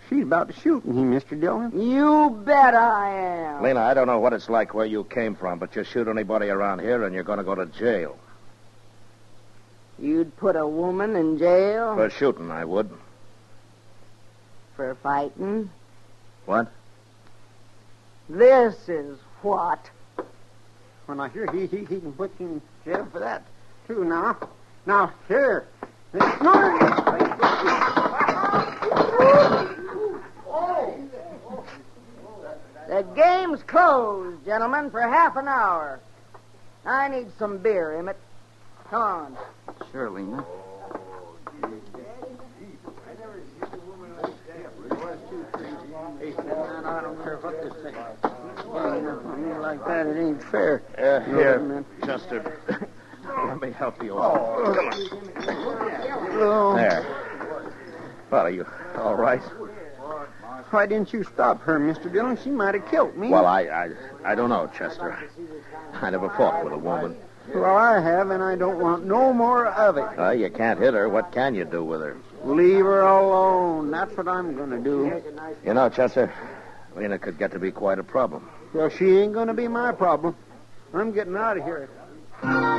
she's about to shoot me, Mr. Dillon. You bet I am. Lena, I don't know what it's like where you came from, but you shoot anybody around here and you're going to go to jail. You'd put a woman in jail? For shooting, I would. For fighting? What? This is what? Well, now, here, he can put you in jail for that, too, now. Now, here. The game's closed, gentlemen, for half an hour. I need some beer, Emmett. Come on. Sure, Lena. I don't care what this thing is. On me like that, it ain't fair. Here, Chester. Let me help you out. Come on. There. Well, are you all right? Why didn't you stop her, Mr. Dillon? She might have killed me. Well, I don't know, Chester. I never fought with a woman. Well, I have, and I don't want no more of it. You can't hit her. What can you do with her? Leave her alone. That's what I'm going to do. You know, Chester, Lena could get to be quite a problem. Well, she ain't going to be my problem. I'm getting out of here.